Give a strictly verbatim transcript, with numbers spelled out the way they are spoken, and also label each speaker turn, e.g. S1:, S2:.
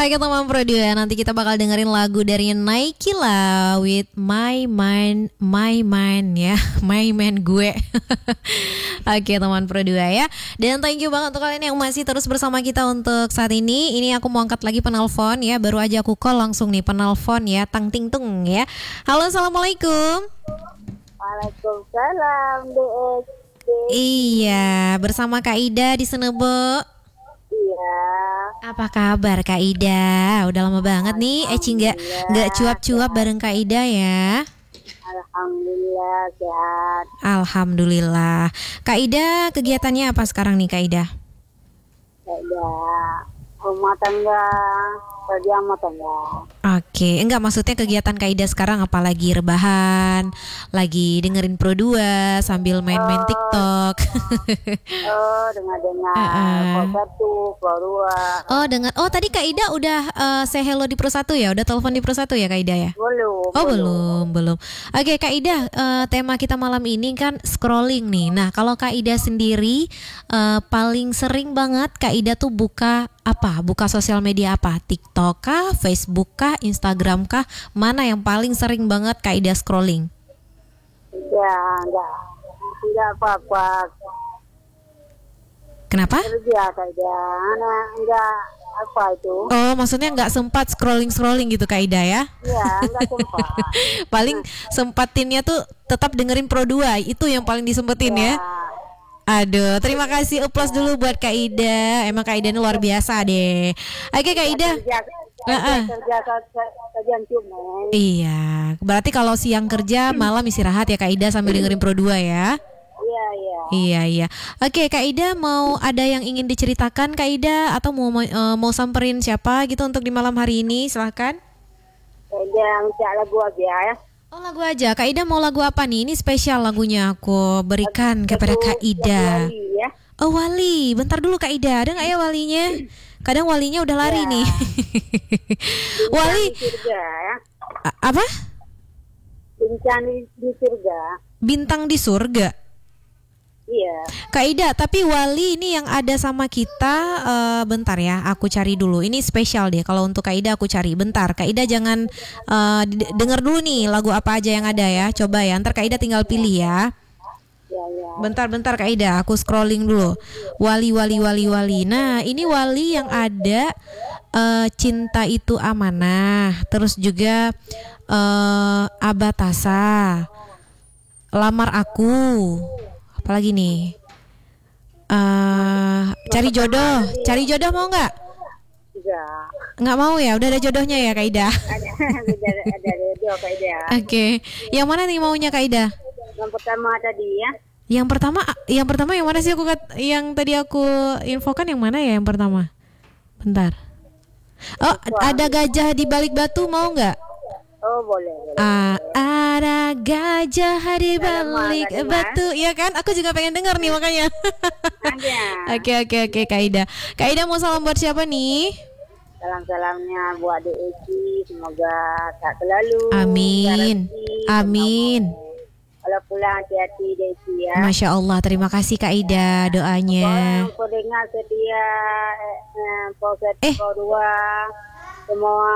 S1: Oke teman Pro dua, nanti kita bakal dengerin lagu dari Naikila with My Mind, My Mind ya, My Mind gue. Oke teman Pro dua ya. Dan thank you banget untuk kalian yang masih terus bersama kita untuk saat ini. Ini aku mau angkat lagi penelpon ya, baru aja aku call langsung nih penelpon ya, tang ting tung ya. Halo, assalamualaikum.
S2: Waalaikumsalam, D S D.
S1: Iya, bersama Kak Ida di Senebo.
S2: Iya.
S1: Apa kabar Kak Ida? Udah lama banget nih Eci nggak nggak cuap-cuap bareng Kak Ida ya.
S2: Alhamdulillah sehat.
S1: Alhamdulillah. Kak Ida kegiatannya apa sekarang nih Kak Ida?
S2: Ada rumah tangga, kerja rumah tangga.
S1: Oke, enggak maksudnya kegiatan Kak Ida sekarang apalagi rebahan, lagi dengerin Pro dua sambil main-main
S2: Oh.
S1: TikTok.
S2: Oh, dengar-dengar
S1: Uh-uh.
S2: Pro satu, Pro dua.
S1: Oh, dengan oh tadi Kak Ida udah uh, say hello di Pro satu ya? Udah telepon di Pro satu ya Kak Ida ya?
S2: Belum.
S1: Oh belum, belum. Oke Kak Ida, uh, tema kita malam ini kan scrolling nih. Nah kalau Kak Ida sendiri uh, paling sering banget Kak Ida tuh buka apa? Buka sosial media apa? TikTok kah, Facebook kah, Instagram kah? Mana yang paling sering banget Kak Ida scrolling?
S2: Ya, enggak. Enggak apa-apa.
S1: Kenapa?
S2: Kerja saja. Anak enggak apa itu.
S1: Oh maksudnya nggak sempat scrolling-scrolling gitu Kak Ida ya?
S2: Ya, enggak sempat.
S1: Paling sempatinnya tuh tetap dengerin Pro dua. Itu yang paling disempetin ya? Aduh, terima kasih upload dulu buat Kak Ida. Emang Kak Ida ini luar biasa deh. Oke Kak Ida.
S2: Kerja,
S1: Uh-uh.
S2: kerja, kerja, kerja cuma.
S1: Iya, berarti kalau siang kerja, malam istirahat ya Kak Ida sambil dengerin Pro dua ya.
S2: Iya, iya.
S1: Iya, iya. Oke, Kak Ida mau ada yang ingin diceritakan Kak Ida atau mau uh, mau samperin siapa gitu untuk di malam hari ini? Silahkan.
S2: Kerja minta lagu aja ya.
S1: Oh, lagu aja. Kak Ida mau lagu apa nih? Ini spesial lagunya aku berikan kepada Kak Ida.
S2: Lagu Wali, ya.
S1: Oh, Wali. Bentar dulu Kak Ida. Ada nggak ya walinya? Kadang walinya udah lari
S2: Ya.
S1: nih.
S2: Bincang
S1: Wali
S2: di surga ya.
S1: a- apa?
S2: Bincang di, di surga.
S1: Bintang di surga.
S2: Iya.
S1: Kak Ida, tapi Wali ini yang ada sama kita, eh, bentar ya, aku cari dulu. Ini spesial deh. Kalau untuk Kak Ida aku cari. Bentar, Kak Ida jangan eh, d- denger dulu nih lagu apa aja yang ada ya. Coba ya, ntar Kak Ida tinggal pilih ya.
S2: Ya, ya.
S1: Bentar-bentar Kak Ida, aku scrolling dulu. Wali, Wali, Wali, Wali. Nah, ini Wali yang ada eh, Cinta Itu Amanah. Terus juga eh, Abatasa, Lamar Aku. Apalagi nih? Eh, Cari Jodoh. Cari Jodoh mau nggak?
S2: Juga.
S1: Nggak mau ya? Udah ada jodohnya ya Kak Ida?
S2: Ada ada ada radio kayak dia.
S1: Oke. Yang mana nih maunya Kak Ida?
S2: Yang pertama tadi ya.
S1: Yang pertama, yang pertama yang mana sih aku kat- yang tadi aku infokan yang mana ya yang pertama? Bentar. Oh, ada gajah di balik batu mau nggak?
S2: Oh, boleh, boleh.
S1: Ah, ada gajah di balik
S2: Ada, ada.
S1: batu, ya kan? Aku juga pengen dengar nih makanya.
S2: Ada.
S1: Oke oke oke Kak Ida. Kak Ida mau salam buat siapa nih?
S2: Salam-salamnya buat D E C, semoga tak selalu.
S1: Amin.
S2: Garansi,
S1: Amin.
S2: kamu. Kalau pulang hati-hati D E C ya.
S1: Masya Allah, terima kasih Kak Ida doanya.
S2: Orang pendengar setia eh, eh, Pro satu,
S1: Eh.
S2: Pro dua, semua